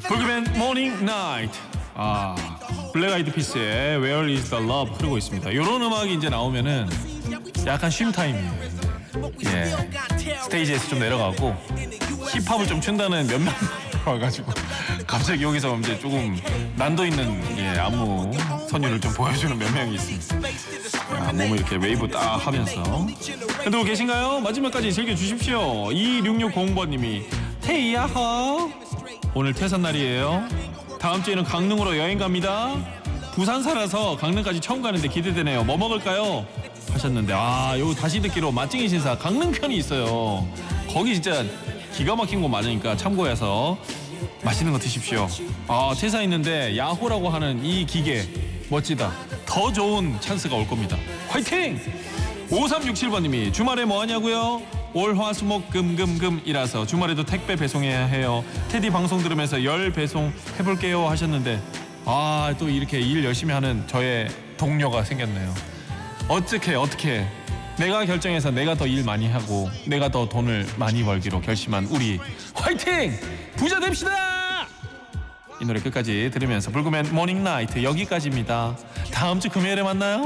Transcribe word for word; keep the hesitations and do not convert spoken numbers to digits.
불금엔 모닝 나이트. 아, 블랙 아이드 피스의 Where is the Love 흐르고 있습니다. 이런 음악이 이제 나오면은 약간 쉼 타임이에요. 예, 스테이지에서 좀 내려가고 힙합을 좀 춘다는 몇 명 와가지고 갑자기 여기서 이제 조금 난도 있는 예, 안무 선율을 좀 보여주는 몇 명이 있습니다. 야, 몸을 이렇게 웨이브 딱 하면서 듣고 계신가요? 마지막까지 즐겨주십시오. 이육육공 번님이 헤이야호, 오늘 퇴산날이에요. 다음 주에는 강릉으로 여행 갑니다. 부산 살아서 강릉까지 처음 가는데 기대되네요. 뭐 먹을까요? 하셨는데, 아, 요 다시 듣기로 맛쟁이 신사 강릉편이 있어요. 거기 진짜 기가 막힌 곳 많으니까 참고해서 맛있는 거 드십시오. 아, 퇴사했는데 야호라고 하는 이 기계 멋지다. 더 좋은 찬스가 올 겁니다. 화이팅! 오삼육칠 번님이 주말에 뭐 하냐고요? 월화수목금금금이라서 주말에도 택배 배송해야 해요. 테디 방송 들으면서 열 배송 해볼게요 하셨는데, 아, 또 이렇게 일 열심히 하는 저의 동료가 생겼네요. 어떻게 어떻게 내가 결정해서 내가 더 일 많이 하고 내가 더 돈을 많이 벌기로 결심한 우리 화이팅! 부자 됩시다! 이 노래 끝까지 들으면서 불금엔 모닝 나이트 여기까지입니다. 다음 주 금요일에 만나요.